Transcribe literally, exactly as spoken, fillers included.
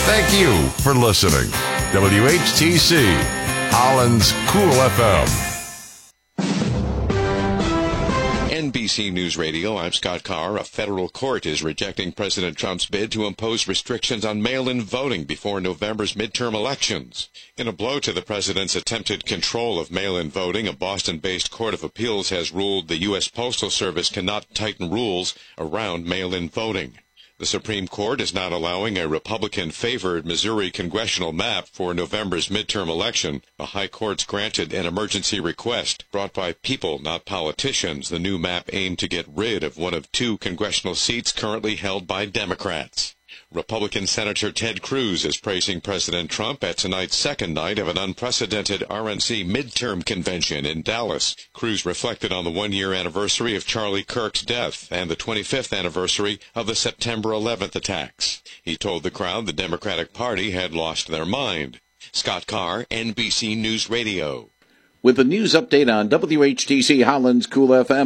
Thank you for listening. W H T C, Holland's Cool F M. N B C News Radio, I'm Scott Carr. A federal court is rejecting President Trump's bid to impose restrictions on mail-in voting before November's midterm elections. In a blow to the president's attempted control of mail-in voting, a Boston-based court of appeals has ruled the U S Postal Service cannot tighten rules around mail-in voting. The Supreme Court is not allowing a Republican-favored Missouri congressional map for November's midterm election. The high court's granted an emergency request brought by people, not politicians. The new map aimed to get rid of one of two congressional seats currently held by Democrats. Republican Senator Ted Cruz is praising President Trump at tonight's second night of an unprecedented R N C midterm convention in Dallas. Cruz reflected on the one-year anniversary of Charlie Kirk's death and the twenty-fifth anniversary of the September eleventh attacks. He told the crowd the Democratic Party had lost their mind. Scott Carr, N B C News Radio. With the news update on W H T C Holland's Cool F M.